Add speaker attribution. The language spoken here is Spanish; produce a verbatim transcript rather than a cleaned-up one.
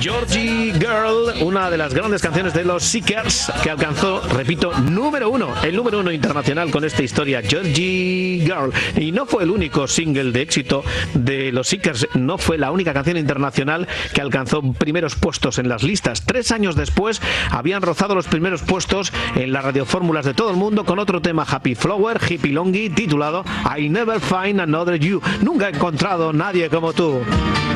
Speaker 1: Georgie Girl, una de las grandes canciones de los Seekers, que alcanzó, repito, número uno, el número uno internacional con esta historia, Georgie Girl. Y no fue el único single de éxito de los Seekers, no fue la única canción internacional que alcanzó primeros puestos en las listas. Tres años después habían rozado los primeros puestos en las radiofórmulas de todo el mundo con otro tema, Happy Flower, Hippie Longy, titulado I Never Find Another You. Nunca he encontrado nadie como tú.